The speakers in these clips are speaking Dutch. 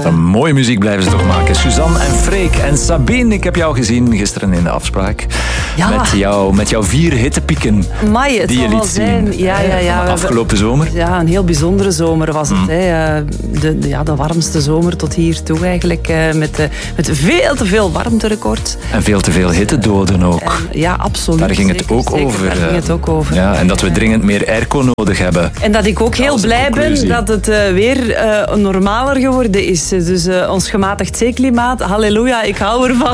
Mooie muziek blijven ze toch maken. Suzanne en Freek en Sabine, ik heb jou gezien gisteren in de afspraak. Ja. Met jouw 4 hittepieken Amai, die je liet zien. Ja. Afgelopen zomer. Ja, een heel bijzondere zomer was het. De warmste zomer tot hier toe eigenlijk. Met veel te veel warmterecord. En veel te veel hittedoden ook. Ja, absoluut. Daar ging het ook over. Daar ging het ook over. Ja, en dat we dringend meer airco nodig hebben. En dat ik ook heel blij ben dat het weer normaler geworden is. Dus ons gematigd zeeklimaat, halleluja, ik hou ervan.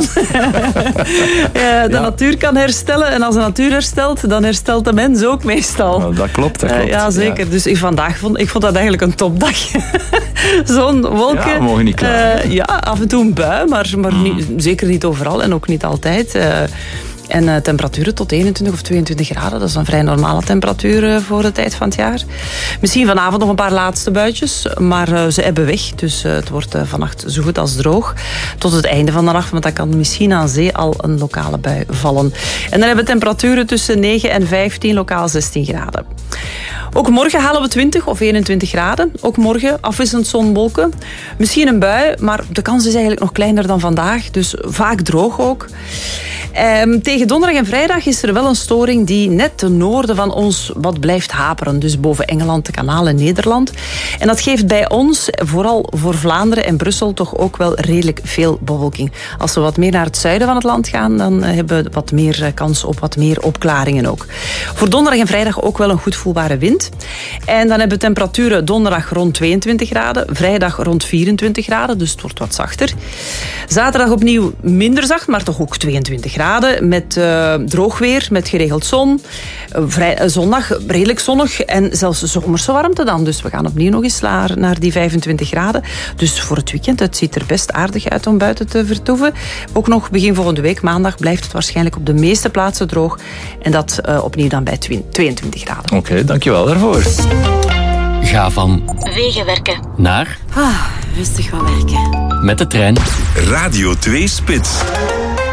De natuur kan herstellen en als de natuur herstelt, dan herstelt de mens ook meestal. Nou, dat klopt. Ja, zeker. Ja. Dus vandaag vond ik dat eigenlijk een topdag. Zo'n wolken. Ja, we mogen niet klagen. Af en toe een bui, maar zeker niet overal en ook niet altijd. En temperaturen tot 21 of 22 graden. Dat is een vrij normale temperatuur voor de tijd van het jaar. Misschien vanavond nog een paar laatste buitjes. Maar ze ebben weg. Dus het wordt vannacht zo goed als droog. Tot het einde van de nacht. Want dan kan misschien aan zee al een lokale bui vallen. En dan hebben we temperaturen tussen 9 en 15, lokaal 16 graden. Ook morgen halen we 20 of 21 graden. Ook morgen afwisselend zon-wolken. Misschien een bui, maar de kans is eigenlijk nog kleiner dan vandaag. Dus vaak droog ook. Tegen donderdag en vrijdag is er wel een storing die net ten noorden van ons wat blijft haperen. Dus boven Engeland, de Kanalen, Nederland. En dat geeft bij ons, vooral voor Vlaanderen en Brussel, toch ook wel redelijk veel bewolking. Als we wat meer naar het zuiden van het land gaan, dan hebben we wat meer kans op wat meer opklaringen ook. Voor donderdag en vrijdag ook wel een goed voelbare wind. En dan hebben we temperaturen donderdag rond 22 graden, vrijdag rond 24 graden, dus het wordt wat zachter. Zaterdag opnieuw minder zacht, maar toch ook 22 graden. Met droog weer, met geregeld zon. Zondag redelijk zonnig en zelfs zomerse warmte dan. Dus we gaan opnieuw nog eens naar die 25 graden. Dus voor het weekend, het ziet er best aardig uit om buiten te vertoeven. Ook nog begin volgende week, maandag, blijft het waarschijnlijk op de meeste plaatsen droog. En dat opnieuw dan bij 22 graden. Oké, dankjewel daarvoor. Ga van Wegenwerken naar rustig van werken. met de trein. Radio 2 Spits.